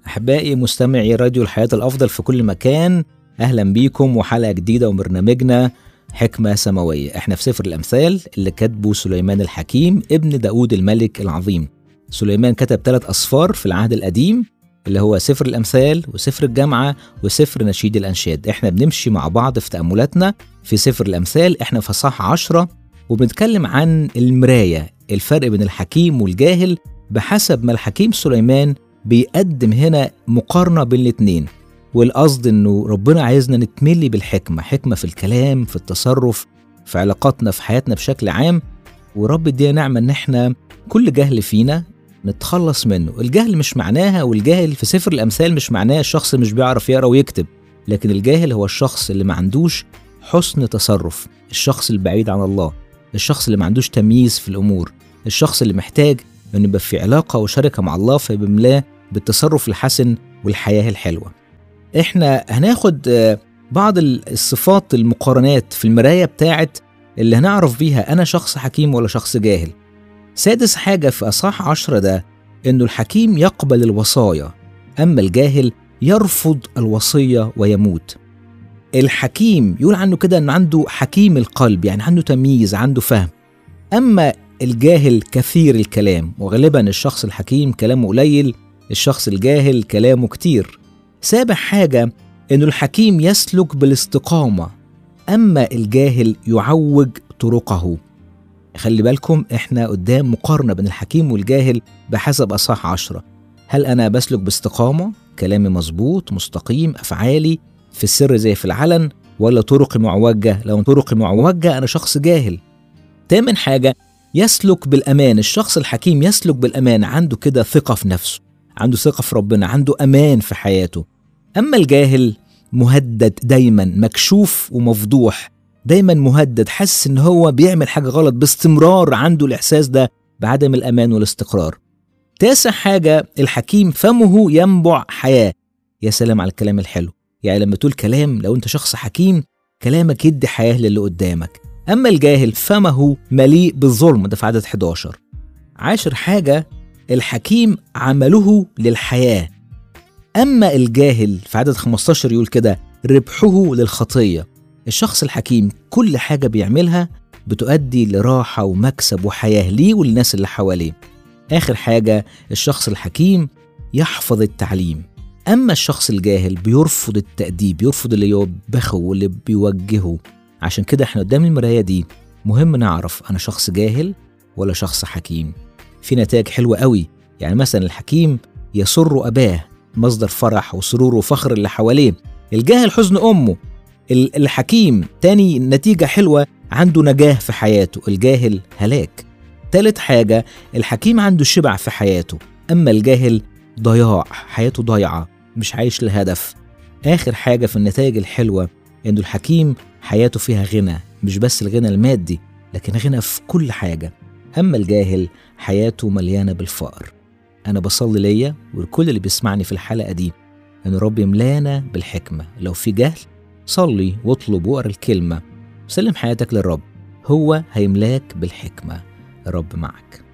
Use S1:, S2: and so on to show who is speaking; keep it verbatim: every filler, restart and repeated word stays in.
S1: أحبائي مستمعي راديو الحياة الأفضل في كل مكان، أهلا بيكم وحلقة جديدة وبرنامجنا حكمة سماوية. احنا في سفر الأمثال اللي كتبه سليمان الحكيم ابن داود الملك العظيم. سليمان كتب ثلاث أسفار في العهد القديم اللي هو سفر الأمثال وسفر الجامعة وسفر نشيد الأنشاد. احنا بنمشي مع بعض في تأملاتنا في سفر الأمثال. احنا في اصحاح عشرة وبنتكلم عن المراية، الفرق بين الحكيم والجاهل بحسب ما الحكيم سليمان بيقدم هنا مقارنة بين الاتنين. والقصد انه ربنا عايزنا نتملي بالحكمة، حكمة في الكلام، في التصرف، في علاقاتنا، في حياتنا بشكل عام. ورب ادينا نعمة ان احنا كل جهل فينا نتخلص منه. الجهل مش معناها، والجاهل في سفر الأمثال مش معناه الشخص مش بيعرف يقرأ ويكتب، لكن الجاهل هو الشخص اللي ما عندوش حسن تصرف، الشخص البعيد عن الله، الشخص اللي ما عندوش تمييز في الأمور، الشخص اللي محتاج انه يبقى في علاقة وشركة مع الله فبيملاه بالتصرف الحسن والحياة الحلوة. احنا هناخد بعض الصفات المقارنات في المراية بتاعت اللي هنعرف بيها انا شخص حكيم ولا شخص جاهل. سادس حاجة في أصحاح عشرة ده انه الحكيم يقبل الوصايا، اما الجاهل يرفض الوصية ويموت. الحكيم يقول عنه كده انه عنده حكيم القلب، يعني عنده تمييز، عنده فهم. اما الجاهل كثير الكلام، وغالبا الشخص الحكيم كلامه قليل، الشخص الجاهل كلامه كتير. سابع حاجة انه الحكيم يسلك بالاستقامة، اما الجاهل يعوج طرقه. خلي بالكم احنا قدام مقارنة بين الحكيم والجاهل بحسب أصحاح عشرة. هل انا بسلك باستقامة، كلامي مظبوط مستقيم، افعالي في السر زي في العلن، ولا طرقي معوجة؟ لو طرقي معوجة انا شخص جاهل. تامن حاجة يسلك بالأمان. الشخص الحكيم يسلك بالأمان، عنده كده ثقة في نفسه، عنده ثقة في ربنا، عنده أمان في حياته. أما الجاهل مهدد دايما، مكشوف ومفضوح، دايما مهدد، حاسس إن هو بيعمل حاجة غلط باستمرار، عنده الإحساس ده بعدم الأمان والاستقرار. تاسع حاجة الحكيم فمه ينبع حياة. يا سلام على الكلام الحلو، يعني لما تقول كلام، لو أنت شخص حكيم كلامك يدي حياة للي قدامك. أما الجاهل فمه مليء بالظلم، ده في عدد حداشر. عاشر حاجة الحكيم عمله للحياة، أما الجاهل في عدد خمستاشر يقول كده ربحه للخطية. الشخص الحكيم كل حاجة بيعملها بتؤدي لراحة ومكسب وحياة ليه والناس اللي حواليه. آخر حاجة الشخص الحكيم يحفظ التعليم، أما الشخص الجاهل بيرفض التأديب، يرفض اللي يوبخه واللي بيوجهه. عشان كده احنا قدام المراية دي مهم نعرف أنا شخص جاهل ولا شخص حكيم. في نتائج حلوة قوي، يعني مثلا الحكيم يسر أباه، مصدر فرح وسرور وفخر اللي حواليه. الجاهل حزن أمه. الحكيم تاني نتيجة حلوة، عنده نجاة في حياته، الجاهل هلاك. تالت حاجة الحكيم عنده شبع في حياته، أما الجاهل ضياع، حياته ضيعة، مش عايش لهدف. آخر حاجة في النتائج الحلوة إنه الحكيم حياته فيها غنى، مش بس الغنى المادي لكن غنى في كل حاجة. أما الجاهل حياته مليانة بالفقر. أنا بصلي ليا والكل اللي بيسمعني في الحلقة دي إن رب يملانا بالحكمة. لو في جهل صلي واطلب وقرأ الكلمة وسلم حياتك للرب، هو هيملاك بالحكمة. الرب معك.